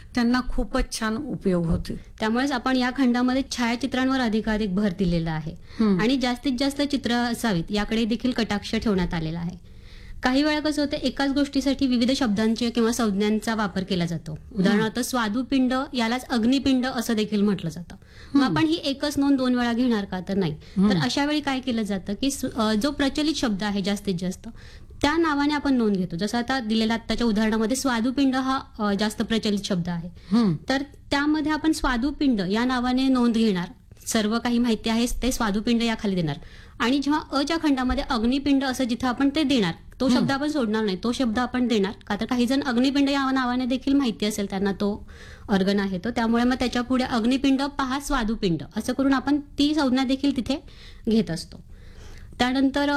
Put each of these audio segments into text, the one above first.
त्यांना खूपच छान उपयोग होते. त्यामुळेच आपण या खंडामध्ये छायाचित्रांवर अधिकाधिक भर दिलेला आहे आणि जास्तीत जास्त चित्र असावीत याकडे देखील कटाक्ष ठेवण्यात आलेला आहे. काही वेळा कसं होतं, एकाच गोष्टीसाठी विविध शब्दांचे किंवा संज्ञांचा वापर केला जातो. उदाहरणार्थ स्वादुपिंड यालाच अग्निपिंड असं देखील म्हटलं जातं. मग आपण ही एकच नोंद 2 वेळा घेणार का? तर नाही. तर अशा वेळी काय केलं जातं की जो प्रचलित शब्द आहे जास्तीत जास्त त्या नावाने आपण नोंद घेतो. जसं आता दिलेल्या आत्ताच्या उदाहरणामध्ये स्वादुपिंड हा जास्त प्रचलित शब्द आहे, तर त्यामध्ये आपण स्वादुपिंड या नावाने नोंद घेणार. सर्व काही माहिती आहे ते स्वादुपिंड या खाली देणार आणि जेव्हा अच्या खंडामध्ये अग्निपिंड असं जिथं आपण ते देणार, तो शब्द आपण सोडणार नाही, तो शब्द आपण देणार. का तर काही जण अग्निपिंड या नावाने देखील माहिती असेल त्यांना तो ऑर्गन आहे तो, त्यामुळे मग त्याच्या पुढे अग्निपिंड पहा स्वादुपिंड असं करून आपण ती संज्ञा देखील तिथे घेत असतो. त्यानंतर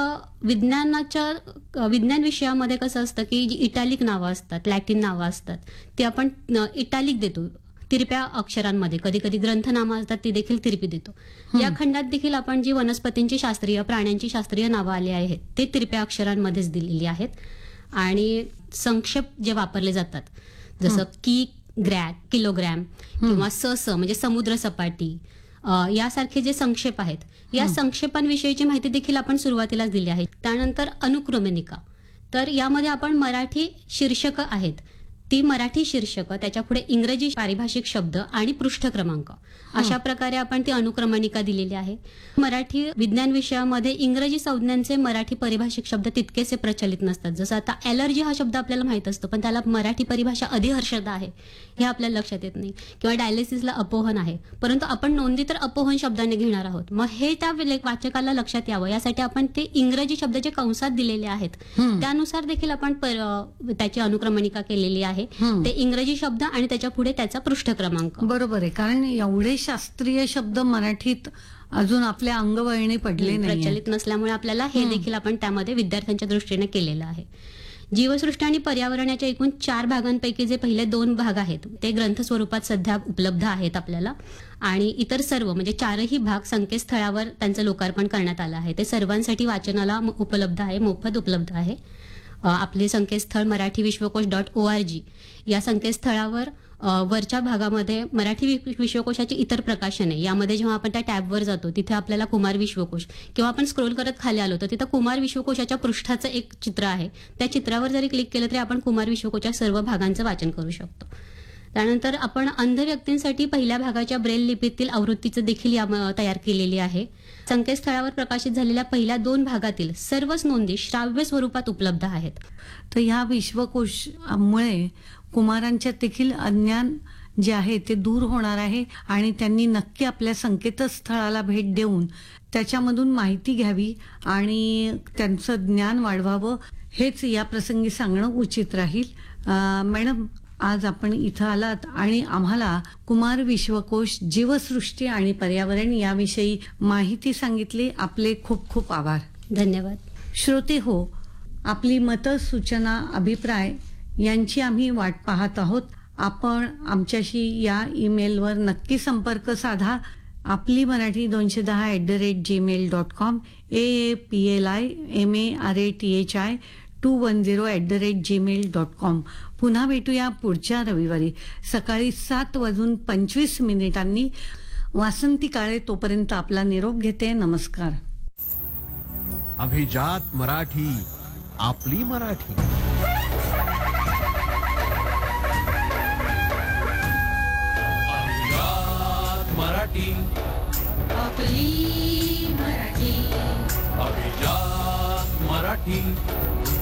विज्ञान विषयामध्ये कसं असतं की जी इटॅलिक नावं असतात, लॅटिन नावं असतात, ती आपण इटॅलिक देतो तिरप्या अक्षरांमध्ये. कधी कधी ग्रंथनामं असतात ती देखील तिरपी देतो. या खंडात देखील आपण जी वनस्पतींची शास्त्रीय, प्राण्यांची शास्त्रीय नावं आली आहेत ते तिरप्या अक्षरांमध्येच दिलेली आहेत. आणि संक्षेप जे वापरले जातात जसं की, ग्रॅग, किलोग्रॅम किंवा म्हणजे समुद्र सपाटी यासारखे जे संक्षेप आहेत, या संक्षेपांविषयीची माहिती देखील आपण सुरुवातीलाच दिली आहे. त्यानंतर अनुक्रमणिका, तर यामध्ये आपण मराठी शीर्षक आहेत ती मराठी शीर्षक, त्याच्या पुढे इंग्रजी पारिभाषिक शब्द आणि पृष्ठ क्रमांक अशा प्रकारे आपण ती अनुक्रमणिका दिलेली आहे. मराठी विज्ञान विषयामध्ये इंग्रजी संज्ञांचे मराठी पारिभाषिक शब्द तितकेसे प्रचलित नसतात. जसं आता ॲलर्जी हा शब्द आपल्याला माहित असतो, पण त्याला मराठी परिभाषा अधिहर्षदा आहे हे आपल्याला लक्षात येत नाही. किंवा डायलिसिसला अपोहन आहे, परंतु आपण नोंदी तर अपोहन शब्दाने घेणार आहोत. मग हे त्या वाचकाला लक्षात यावं यासाठी आपण ते इंग्रजी शब्द जे कंसात दिलेले आहेत त्यानुसार देखील आपण त्याची अनुक्रमणिका केलेली आहे. ते इंग्रजी शब्द आणि त्याच्या पुढे त्याचा पृष्ठ क्रमांक. बरोबर आहे, कारण एवढे शास्त्रीय शब्द मराठीत अजून आपल्या अंगवळणी पडले नाही, प्रचलित नसल्यामुळे आपल्याला हे देखील आपण त्यामध्ये विद्यार्थ्यांच्या दृष्टीने केलेलं आहे. जीवसृष्टी आणि पर्यावरणाच्या एकूण 4 भागांपैकी जे पहिले 2 भाग आहेत ते ग्रंथ स्वरूपात सध्या उपलब्ध आहेत आपल्याला. आणि इतर सर्व म्हणजे 4ही भाग संकेतस्थळावर त्यांचं लोकार्पण करण्यात आलं आहे. ते सर्वांसाठी वाचनाला उपलब्ध आहे, मोफत उपलब्ध आहे. आपले संकेतस्थळ marathi-vishwakosh.org या संकेतस्थळावर वरच्या भागामध्ये मराठी विश्वकोशाची इतर प्रकाशने, यामध्ये जेव्हा आपण त्या टॅबवर जातो तिथे आपल्याला कुमार विश्वकोश किंवा आपण स्क्रोल करत खाली आलो तर तिथं कुमार विश्वकोशाच्या पृष्ठाचं एक चित्र आहे. त्या चित्रावर जरी क्लिक केलं तरी आपण कुमार विश्वकोशच्या सर्व भागांचं वाचन करू शकतो. त्यानंतर आपण अंध व्यक्तींसाठी पहिल्या भागाच्या ब्रेल लिपीतील आवृत्तीचं देखील तयार केलेली आहे. संकेतस्थळावर प्रकाशित झालेल्या पहिल्या 2 भागातील सर्वच नोंदी श्राव्य स्वरूपात उपलब्ध आहेत. तर ह्या विश्वकोशामुळे कुमारांच्या देखील अज्ञान जे आहे ते दूर होणार आहे आणि त्यांनी नक्की आपल्या संकेतस्थळाला भेट देऊन त्याच्यामधून माहिती घ्यावी आणि त्यांचं ज्ञान वाढवावं, हेच या प्रसंगी सांगणं उचित राहील. मॅडम, आज आपण इथं आलात आणि आम्हाला कुमार विश्वकोश, जीवसृष्टी आणि पर्यावरण याविषयी माहिती सांगितली. आपले खूप खूप आभार. धन्यवाद. श्रोते हो, आपली मतं, सूचना, अभिप्राय यांची आम्ही वाट पाहत आहोत. आपण आमच्याशी या ईमेलवर नक्की संपर्क साधा. आपली मराठी 210@gmail.com, AAPLIMARATHI210@gmail.com. पुन्हा भेटूया पुढच्या रविवारी सकाळी 7:25 वासंती काळे तोपर्यंत आपला निरोप घेते. नमस्कार. अभिजात मराठी, आपली मराठी. मराठी, आपली मराठी. अभिजात मराठी.